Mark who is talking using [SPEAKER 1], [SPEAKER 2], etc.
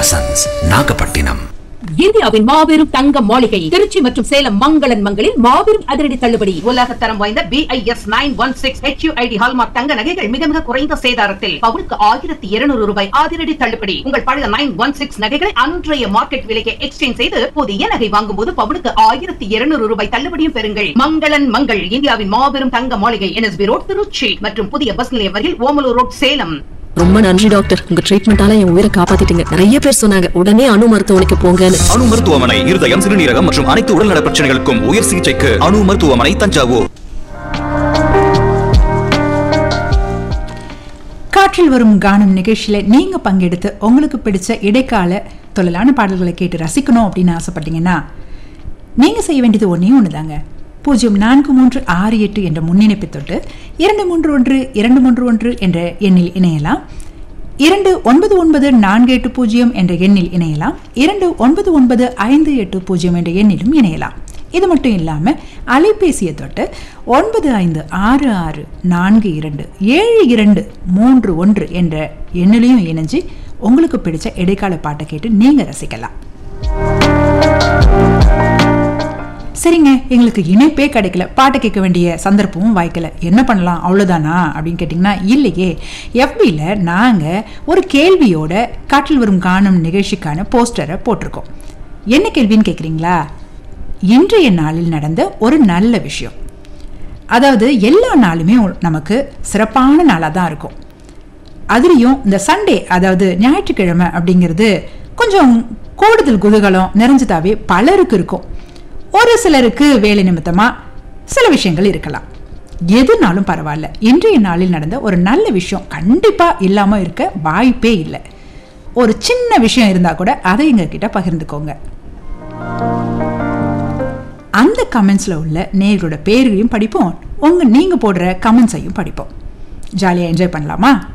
[SPEAKER 1] வசந்த், நாகப்பட்டினம்.
[SPEAKER 2] இந்தியாவின் மாபெரும் தங்க மாளிகை திருச்சி மற்றும் சேலம் மங்களன் மங்களில் மாபெரும் அதிரடி தள்ளுபடி.
[SPEAKER 3] உலக தரம் வாய்ந்த BIS 916 HUID ஹால்மார்க் தங்க நகைகள் மிக மிக குறைந்த சேதாரத்தில் பவுனுக்கு 1200 ரூபாய் அதிரடி தள்ளுபடி. உங்கள் பழைய 916 நகைகளை அன்றைய மார்க்கெட் விலைக்கு எக்ஸ்சேஞ்ச் செய்து புதிய நகை வாங்கும் போது பவுனுக்கு 1200 ரூபாய் தள்ளுபடியும் பெறுங்கள். மங்களன் மங்கள், இந்தியாவின் மாபெரும் தங்க மாளிகை, NSB ரோட், திருச்சி மற்றும் புதிய பஸ் நிலையம் வரையில் ஓமலூர் ரோட், சேலம்.
[SPEAKER 4] ரொம்ப நன்றி டாக்டர், உங்க ட்ரீட்மெண்டால என் உயிரை காப்பாத்திட்டீங்க. நிறைய பேர் சொன்னாங்க உடனே அணு மருத்துவமனைக்கு போங்கன்னு.
[SPEAKER 5] அணு மருத்துவமனை இருதயம், சிறுநீரகம் மற்றும் அனைத்து உடல்நல பிரச்சனைகளுக்கும் உயர் சிகிச்சைக்கு அணு மருத்துவமனை, தஞ்சாவூர்.
[SPEAKER 6] காற்றில் வரும் கானம் நிகழ்ச்சியில நீங்க பங்கெடுத்து உங்களுக்கு பிடிச்ச இடைக்கால தொழிலான பாடல்களை கேட்டு ரசிக்கணும் அப்படின்னு ஆசைப்பட்டீங்கன்னா நீங்க செய்ய வேண்டியது ஒன்னே ஒண்ணுதாங்க. 0436 என்ற முன்னிணைப்பை தொட்டு 231 என்ற எண்ணில் இணையலாம். 299480 என்ற எண்ணில் இணையலாம். 299580 என்ற எண்ணிலும் இணையலாம். இது மட்டும் இல்லாம அலைபேசியை தொட்டு 9564427231 என்ற எண்ணிலையும் இணைஞ்சு உங்களுக்கு பிடிச்ச இடைக்கால பாட்டை கேட்டு நீங்க ரசிக்கலாம். சரிங்க, எங்களுக்கு இணைப்பே கிடைக்கல, பாட்டை கேட்க வேண்டிய சந்தர்ப்பமும் வாய்க்கல, என்ன பண்ணலாம் அவ்வளோதானா அப்படின்னு கேட்டிங்கன்னா இல்லையே. FBயில் நாங்கள் ஒரு கேள்வியோட காற்றில் வரும் காணும் நிகழ்ச்சிக்கான போஸ்டரை போட்டிருக்கோம். என்ன கேள்வின்னு கேட்குறீங்களா? இன்றைய நாளில் நடந்த ஒரு நல்ல விஷயம். அதாவது எல்லா நாளுமே நமக்கு சிறப்பான நாளாக தான் இருக்கும். அதுலேயும் இந்த சண்டே, அதாவது ஞாயிற்றுக்கிழமை அப்படிங்கிறது கொஞ்சம் கூடுதல் குதூகலம் நிறைஞ்சதாவே பலருக்கு இருக்கும். ஒரு சிலருக்கு வேலை நிமித்தமா சில விஷயங்கள் இருக்கலாம். எதுனாலும் பரவாயில்ல, இன்றைய நாளில் நடந்த ஒரு நல்ல விஷயம் கண்டிப்பா இல்லாம இருக்க வாய்ப்பே இல்லை. ஒரு சின்ன விஷயம் இருந்தா கூட அதை எங்ககிட்ட பகிர்ந்துக்கோங்க. அந்த கமெண்ட்ஸ்ல உள்ள நேயர்களோட பேரையும் படிப்போம், நீங்க போடுற கமெண்ட்ஸையும் படிப்போம். ஜாலியா என்ஜாய் பண்ணலாமா?